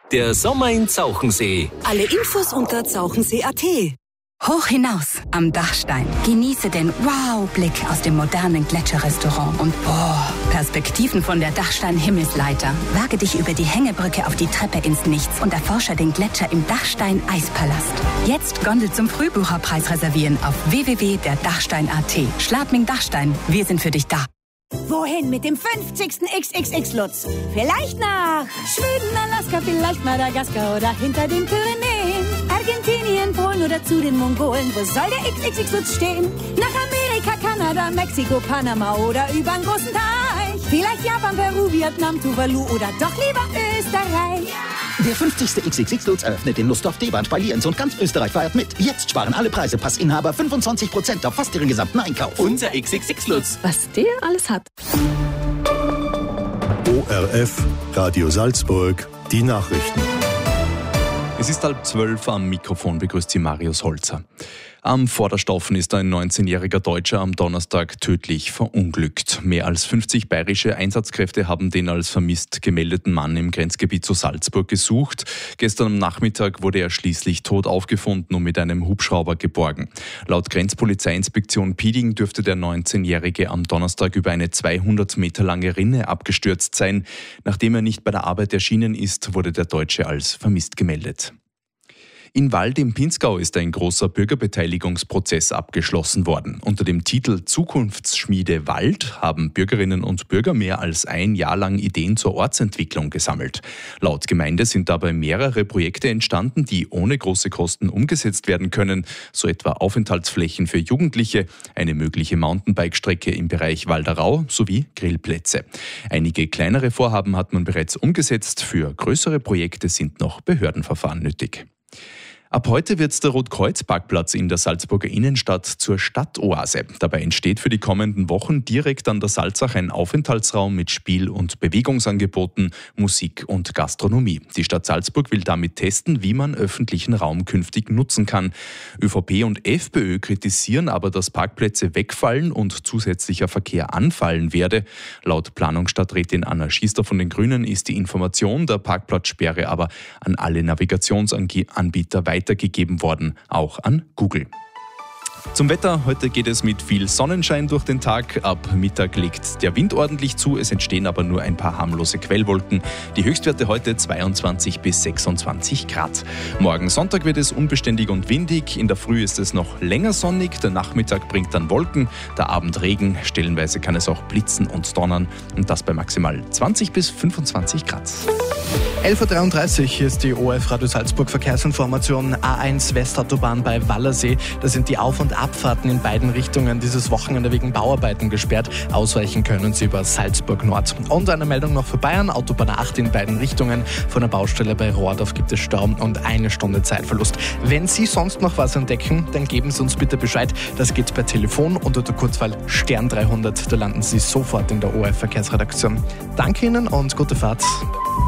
Der Sommer in Zauchensee. Alle Infos unter zauchensee.at. Hoch hinaus am Dachstein. Genieße den Wow-Blick aus dem modernen Gletscherrestaurant und Perspektiven von der Dachstein-Himmelsleiter. Wage dich über die Hängebrücke auf die Treppe ins Nichts und erforsche den Gletscher im Dachstein-Eispalast. Jetzt Gondel zum Frühbucherpreis reservieren auf www.derdachstein.at. Schladming Dachstein, wir sind für dich da. Wohin mit dem 50. XXX-Lutz? Vielleicht nach Schweden, Alaska, vielleicht Madagaskar oder hinter den Pyrenäen. Argentinien, Polen oder zu den Mongolen. Wo soll der XXX-Lutz stehen? Nach Amerika, Kanada, Mexiko, Panama oder übern großen Teich. Vielleicht Japan, Peru, Vietnam, Tuvalu oder doch lieber Österreich. Der 50. XXX-Lutz eröffnet in Nussdorf, Debant bei Lienz und ganz Österreich feiert mit. Jetzt sparen alle Preisepassinhaber 25% auf fast ihren gesamten Einkauf. Unser XXX-Lutz. Was der alles hat. ORF, Radio Salzburg, die Nachrichten. Es ist 11:30 am Mikrofon, begrüßt Sie Marius Holzer. Am Vorderstaufen ist ein 19-jähriger Deutscher am Donnerstag tödlich verunglückt. Mehr als 50 bayerische Einsatzkräfte haben den als vermisst gemeldeten Mann im Grenzgebiet zu Salzburg gesucht. Gestern am Nachmittag wurde er schließlich tot aufgefunden und mit einem Hubschrauber geborgen. Laut Grenzpolizeiinspektion Piding dürfte der 19-Jährige am Donnerstag über eine 200 Meter lange Rinne abgestürzt sein. Nachdem er nicht bei der Arbeit erschienen ist, wurde der Deutsche als vermisst gemeldet. In Wald im Pinzgau ist ein großer Bürgerbeteiligungsprozess abgeschlossen worden. Unter dem Titel Zukunftsschmiede Wald haben Bürgerinnen und Bürger mehr als ein Jahr lang Ideen zur Ortsentwicklung gesammelt. Laut Gemeinde sind dabei mehrere Projekte entstanden, die ohne große Kosten umgesetzt werden können, so etwa Aufenthaltsflächen für Jugendliche, eine mögliche Mountainbike-Strecke im Bereich Walderau sowie Grillplätze. Einige kleinere Vorhaben hat man bereits umgesetzt, für größere Projekte sind noch Behördenverfahren nötig. Ab heute wird der Rotkreuz-Parkplatz in der Salzburger Innenstadt zur Stadtoase. Dabei entsteht für die kommenden Wochen direkt an der Salzach ein Aufenthaltsraum mit Spiel- und Bewegungsangeboten, Musik und Gastronomie. Die Stadt Salzburg will damit testen, wie man öffentlichen Raum künftig nutzen kann. ÖVP und FPÖ kritisieren aber, dass Parkplätze wegfallen und zusätzlicher Verkehr anfallen werde. Laut Planungsstadträtin Anna Schiester von den Grünen ist die Information der Parkplatzsperre aber an alle Navigationsanbieter weitergegeben worden, auch an Google. Zum Wetter, heute geht es mit viel Sonnenschein durch den Tag. Ab Mittag legt der Wind ordentlich zu, es entstehen aber nur ein paar harmlose Quellwolken. Die Höchstwerte heute 22 bis 26 Grad. Morgen Sonntag wird es unbeständig und windig. In der Früh ist es noch länger sonnig, der Nachmittag bringt dann Wolken, der Abend Regen. Stellenweise kann es auch blitzen und donnern und das bei maximal 20 bis 25 Grad. 11:33 Uhr ist die ORF Radio Salzburg Verkehrsinformation. A1 Westautobahn bei Wallersee. Da sind die Auf- und Abfahrten in beiden Richtungen dieses Wochenende wegen Bauarbeiten gesperrt. Ausweichen können Sie über Salzburg Nord. Und eine Meldung noch für Bayern. Autobahn 8 in beiden Richtungen. Von der Baustelle bei Rohrdorf gibt es Stau und 1 Stunde Zeitverlust. Wenn Sie sonst noch was entdecken, dann geben Sie uns bitte Bescheid. Das geht per Telefon unter der Kurzwahl Stern 300. Da landen Sie sofort in der ORF Verkehrsredaktion. Danke Ihnen und gute Fahrt.